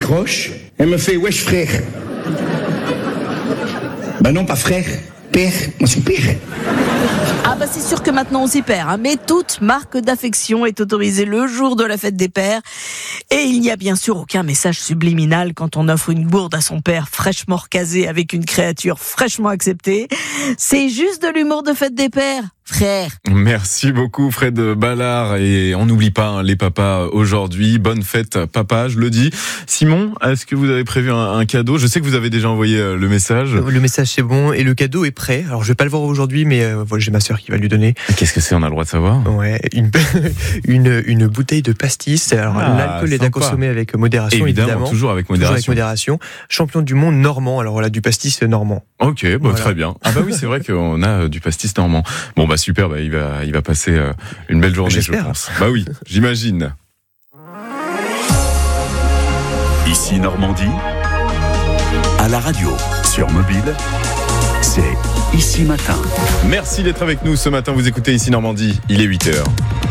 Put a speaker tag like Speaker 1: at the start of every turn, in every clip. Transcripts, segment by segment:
Speaker 1: décroche, elle me fait « Wesh frère ». Ben non, pas frère, père, moi c'est père.
Speaker 2: Ah bah c'est sûr que maintenant on s'y perd, hein. Mais toute marque d'affection est autorisée le jour de la fête des pères. Et il n'y a bien sûr aucun message subliminal quand on offre une gourde à son père fraîchement recasée avec une créature fraîchement acceptée. C'est juste de l'humour de fête des pères, frère.
Speaker 3: Merci beaucoup Fred Ballard, et on n'oublie pas les papas aujourd'hui. Bonne fête papa, je le dis. Simon, est-ce que vous avez prévu un cadeau ? Je sais que vous avez déjà envoyé le message.
Speaker 4: Le message c'est bon et le cadeau est prêt. Alors je vais pas le voir aujourd'hui, mais voilà, j'ai ma sœur qui va lui donner.
Speaker 3: Qu'est-ce que c'est ? On a le droit de savoir ?
Speaker 4: Ouais, une bouteille de pastis. Alors l'alcool est à consommer avec modération, évidemment.
Speaker 3: Toujours avec modération.
Speaker 4: Champion du monde normand. Alors voilà, du pastis normand.
Speaker 3: Ok, voilà. Très bien. Ah bah oui, c'est vrai qu'on a du pastis normand. Bon bah super, il va passer une belle journée,
Speaker 4: j'espère.
Speaker 3: Je pense. Bah oui, j'imagine.
Speaker 5: Ici Normandie, à la radio, sur mobile, c'est Ici Matin.
Speaker 3: Merci d'être avec nous ce matin. Vous écoutez Ici Normandie, il est 8h.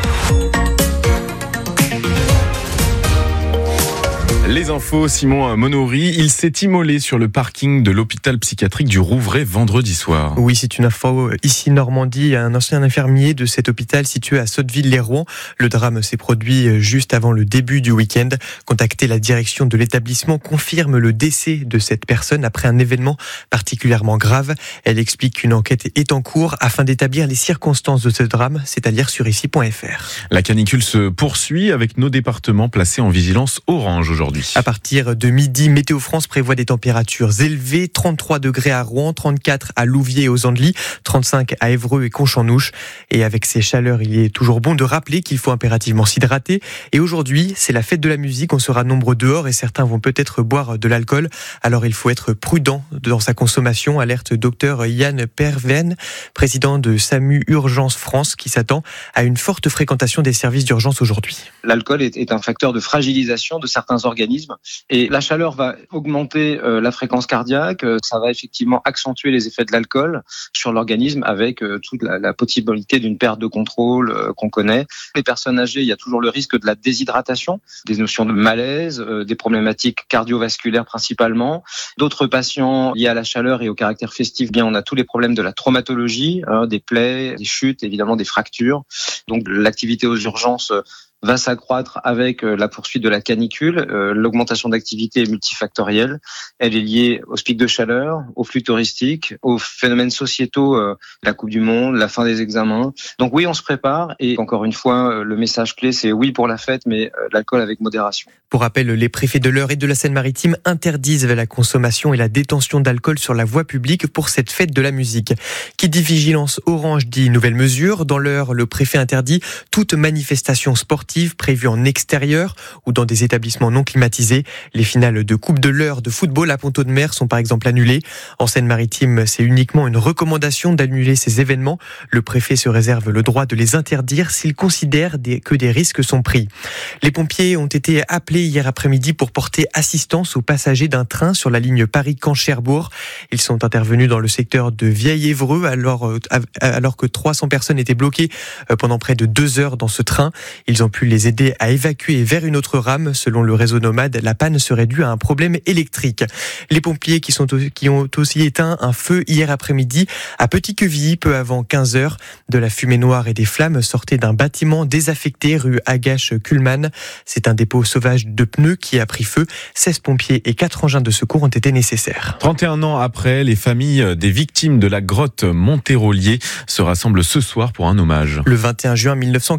Speaker 3: Les infos, Simon Monory, il s'est immolé sur le parking de l'hôpital psychiatrique du Rouvray vendredi soir.
Speaker 4: Oui, c'est une info ici Normandie. Un ancien infirmier de cet hôpital situé à Sotteville-les-Rouen. Le drame s'est produit juste avant le début du week-end. Contacté, la direction de l'établissement confirme le décès de cette personne après un événement particulièrement grave. Elle explique qu'une enquête est en cours afin d'établir les circonstances de ce drame, c'est à lire sur ici.fr.
Speaker 3: La canicule se poursuit avec nos départements placés en vigilance orange aujourd'hui.
Speaker 4: À partir de midi, Météo France prévoit des températures élevées, 33 degrés à Rouen, 34 à Louviers et aux Andelys, 35 à Évreux et Conches-en-Ouche. Et avec ces chaleurs, il est toujours bon de rappeler qu'il faut impérativement s'hydrater. Et aujourd'hui, c'est la fête de la musique, on sera nombreux dehors et certains vont peut-être boire de l'alcool. Alors il faut être prudent dans sa consommation, alerte docteur Yann Perven, président de SAMU Urgence France, qui s'attend à une forte fréquentation des services d'urgence aujourd'hui.
Speaker 6: L'alcool est un facteur de fragilisation de certains organismes et la chaleur va augmenter la fréquence cardiaque, ça va effectivement accentuer les effets de l'alcool sur l'organisme avec toute la possibilité d'une perte de contrôle qu'on connaît. Les personnes âgées, il y a toujours le risque de la déshydratation, des notions de malaise, des problématiques cardiovasculaires principalement. D'autres patients liés à la chaleur et au caractère festif, bien on a tous les problèmes de la traumatologie, des plaies, des chutes, évidemment des fractures. Donc l'activité aux urgences va s'accroître avec la poursuite de la canicule. L'augmentation d'activité est multifactorielle. Elle est liée aux pics de chaleur, aux flux touristiques, aux phénomènes sociétaux, la Coupe du Monde, la fin des examens. Donc oui, on se prépare et encore une fois, le message clé, c'est oui pour la fête, mais l'alcool avec modération.
Speaker 4: Pour rappel, les préfets de l'Eure et de la Seine-Maritime interdisent la consommation et la détention d'alcool sur la voie publique pour cette fête de la musique. Qui dit vigilance orange dit nouvelle mesure. Dans l'Eure, le préfet interdit toute manifestation sportive prévues en extérieur ou dans des établissements non climatisés. Les finales de Coupe de l'Eure de football à Pont-Audemer sont par exemple annulées. En Seine-Maritime, c'est uniquement une recommandation d'annuler ces événements. Le préfet se réserve le droit de les interdire s'il considère que des risques sont pris. Les pompiers ont été appelés hier après-midi pour porter assistance aux passagers d'un train sur la ligne Paris-Caen-Cherbourg. Ils sont intervenus dans le secteur de Vieil-Évreux alors que 300 personnes étaient bloquées pendant près de 2 heures dans ce train. Ils ont pu les aider à évacuer vers une autre rame. Selon le réseau Nomade, la panne serait due à un problème électrique. Les pompiers qui ont aussi éteint un feu hier après-midi à Petit-Quevilly, peu avant 15h. De la fumée noire et des flammes sortaient d'un bâtiment désaffecté rue Agache-Kuhlmann. C'est un dépôt sauvage de pneus qui a pris feu. 16 pompiers et 4 engins de secours ont été nécessaires.
Speaker 3: 31 ans après, les familles des victimes de la grotte Monterolier se rassemblent ce soir pour un hommage.
Speaker 4: Le 21 juin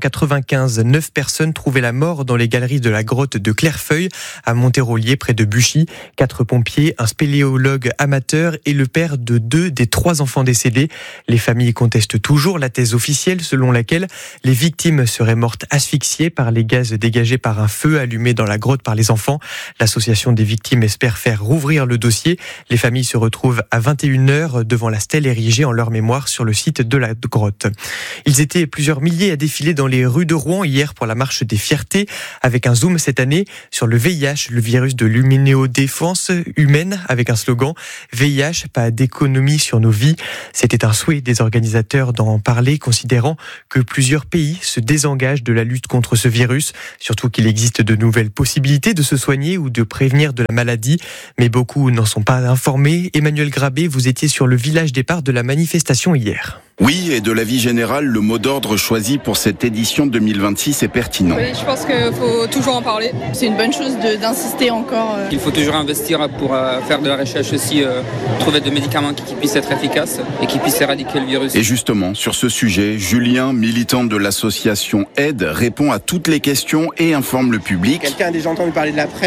Speaker 4: 1995, 9 personnes trouvaient la mort dans les galeries de la grotte de Clairefeuille à Monterolier près de Buchy. 4 pompiers, un spéléologue amateur et le père de 2 des 3 enfants décédés. Les familles contestent toujours la thèse officielle selon laquelle les victimes seraient mortes asphyxiées par les gaz dégagés par un feu allumé dans la grotte par les enfants. L'association des victimes espère faire rouvrir le dossier. Les familles se retrouvent à 21h devant la stèle érigée en leur mémoire sur le site de la grotte. Ils étaient plusieurs milliers à défiler dans les rues de Rouen hier pour la marche des fiertés, avec un zoom cette année sur le VIH, le virus de l'immunodéfense humaine, avec un slogan « VIH, pas d'économie sur nos vies ». C'était un souhait des organisateurs d'en parler, considérant que plusieurs pays se désengagent de la lutte contre ce virus, surtout qu'il existe de nouvelles possibilités de se soigner ou de prévenir de la maladie, mais beaucoup n'en sont pas informés. Emmanuel Grabé, vous étiez sur le village départ de la manifestation hier.
Speaker 7: Oui, et de l'avis général, le mot d'ordre choisi pour cette édition 2026 est pertinent.
Speaker 8: Oui, je pense qu'il faut toujours en parler.
Speaker 9: C'est une bonne chose d'insister encore.
Speaker 8: Il faut toujours investir pour faire de la recherche aussi, trouver des médicaments qui puissent être efficaces et qui puissent éradiquer le virus.
Speaker 7: Et justement, sur ce sujet, Julien, militant de l'association Aide, répond à toutes les questions et informe le public.
Speaker 10: Quelqu'un a déjà entendu parler de la PrEP ?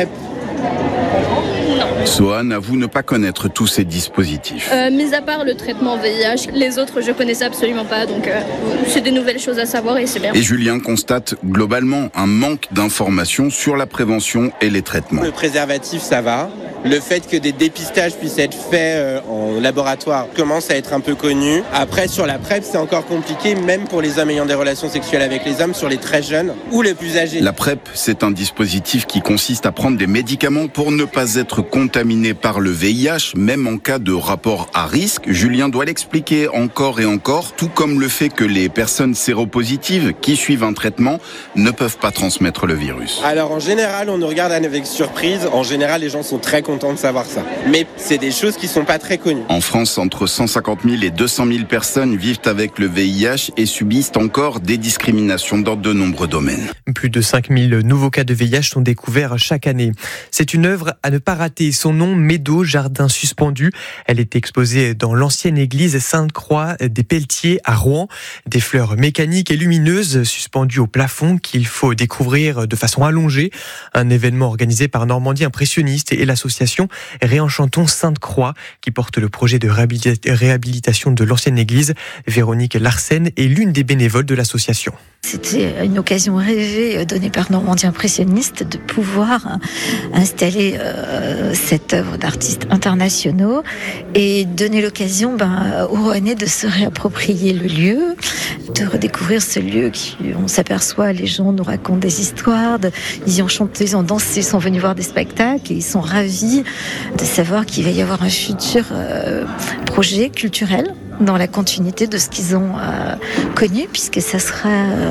Speaker 7: Sohan avoue ne pas connaître tous ces dispositifs.
Speaker 9: Mis à part le traitement VIH, les autres je connaissais absolument pas, donc c'est des nouvelles choses à savoir et c'est bien.
Speaker 7: Et Julien constate globalement un manque d'informations sur la prévention et les traitements.
Speaker 10: Le préservatif, ça va. Le fait que des dépistages puissent être faits en laboratoire commence à être un peu connu. Après, sur la PrEP, c'est encore compliqué, même pour les hommes ayant des relations sexuelles avec les hommes, sur les très jeunes ou les plus âgés.
Speaker 7: La PrEP, c'est un dispositif qui consiste à prendre des médicaments pour ne pas être contaminé par le VIH, même en cas de rapport à risque. Julien doit l'expliquer encore et encore, tout comme le fait que les personnes séropositives qui suivent un traitement ne peuvent pas transmettre le virus.
Speaker 10: Alors en général, on nous regarde avec surprise. En général, les gens sont très contents de savoir ça. Mais c'est des choses qui sont pas très connues.
Speaker 7: En France, entre 150 000 et 200 000 personnes vivent avec le VIH et subissent encore des discriminations dans de nombreux domaines.
Speaker 4: Plus de 5000 nouveaux cas de VIH sont découverts chaque année. C'est une œuvre à ne pas rater. Son nom, Méadow, jardin suspendu. Elle est exposée dans l'ancienne église Sainte-Croix des Pelletiers à Rouen. Des fleurs mécaniques et lumineuses suspendues au plafond qu'il faut découvrir de façon allongée. Un événement organisé par Normandie Impressionniste et l'association Réenchantons Sainte-Croix qui porte le projet de réhabilitation de l'ancienne église. Véronique Larsen est l'une des bénévoles de l'association.
Speaker 11: C'était une occasion rêvée donnée par Normandie Impressionniste de pouvoir installer cette œuvre d'artistes internationaux et donner l'occasion aux Rouennais de se réapproprier le lieu, de redécouvrir ce lieu qui, on s'aperçoit, les gens nous racontent des histoires, ils y ont chanté, ils ont dansé, ils sont venus voir des spectacles et ils sont ravis de savoir qu'il va y avoir un futur projet culturel dans la continuité de ce qu'ils ont connu, puisque ça sera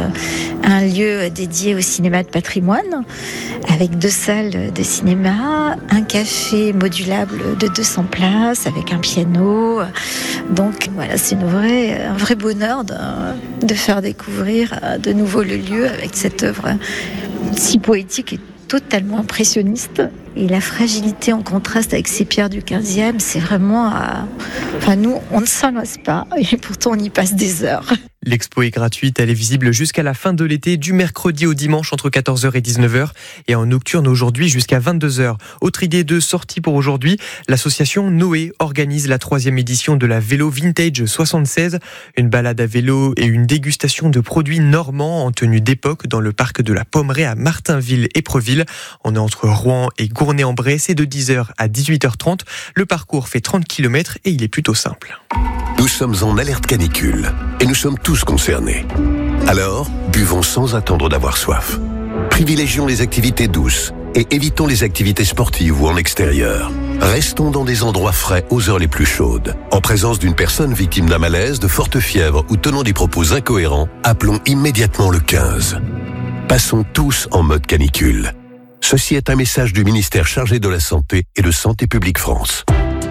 Speaker 11: un lieu dédié au cinéma de patrimoine, avec 2 salles de cinéma, un café modulable de 200 places, avec un piano. Donc voilà, c'est un vrai bonheur de faire découvrir de nouveau le lieu avec cette œuvre si poétique et totalement impressionniste. Et la fragilité en contraste avec ces pierres du 15e, c'est vraiment... nous, on ne s'en lasse pas, et pourtant on y passe des heures.
Speaker 4: L'expo est gratuite, elle est visible jusqu'à la fin de l'été, du mercredi au dimanche entre 14h et 19h, et en nocturne aujourd'hui jusqu'à 22h. Autre idée de sortie pour aujourd'hui, l'association Noé organise la 3e édition de la Vélo Vintage 76, une balade à vélo et une dégustation de produits normands en tenue d'époque dans le parc de la Pommeraye à Martinville-Épreville. On est entre Rouen et Gournay-en-Bray, c'est de 10h à 18h30. Le parcours fait 30 km et il est plutôt simple.
Speaker 12: Nous sommes en alerte canicule et nous sommes tous concernés. Alors, buvons sans attendre d'avoir soif. Privilégions les activités douces et évitons les activités sportives ou en extérieur. Restons dans des endroits frais aux heures les plus chaudes. En présence d'une personne victime d'un malaise, de forte fièvre ou tenant des propos incohérents, appelons immédiatement le 15. Passons tous en mode canicule. Ceci est un message du ministère chargé de la Santé et de Santé publique France.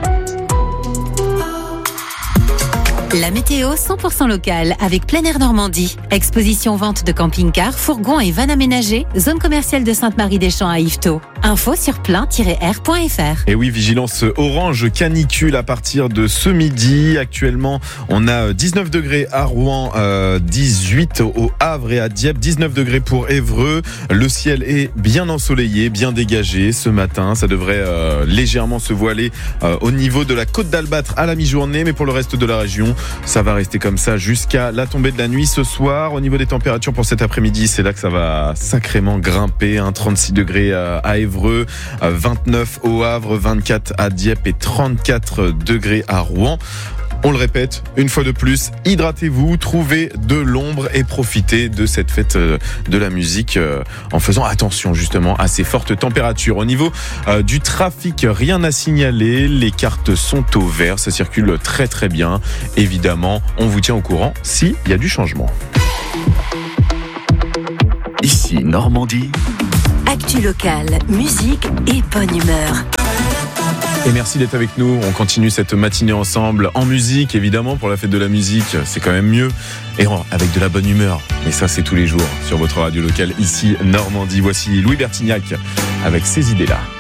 Speaker 13: La météo 100% locale avec Plein Air Normandie. Exposition vente de camping-cars, fourgons et vannes aménagées. Zone commerciale de Sainte-Marie-des-Champs à Yvetot. Info sur plein-air.fr.
Speaker 3: Et oui, vigilance orange canicule à partir de ce midi. Actuellement, on a 19 degrés à Rouen, 18 au Havre et à Dieppe, 19 degrés pour Évreux. Le ciel est bien ensoleillé, bien dégagé ce matin. Ça devrait légèrement se voiler au niveau de la côte d'Albâtre à la mi-journée, mais pour le reste de la région, ça va rester comme ça jusqu'à la tombée de la nuit ce soir. Au niveau des températures pour cet après-midi, c'est là que ça va sacrément grimper. 36 degrés à Évreux, 29 au Havre, 24 à Dieppe et 34 degrés à Rouen. On le répète, une fois de plus, hydratez-vous, trouvez de l'ombre et profitez de cette fête de la musique en faisant attention justement à ces fortes températures. Au niveau du trafic, rien à signaler, les cartes sont au vert, ça circule très très bien. Évidemment, on vous tient au courant s'il y a du changement.
Speaker 5: Ici Normandie.
Speaker 14: Actu locale, musique et bonne humeur.
Speaker 3: Et merci d'être avec nous. On continue cette matinée ensemble en musique, évidemment, pour la fête de la musique. C'est quand même mieux. Et avec de la bonne humeur. Mais ça, c'est tous les jours sur votre radio locale, ici Normandie. Voici Louis Bertignac avec ces idées-là.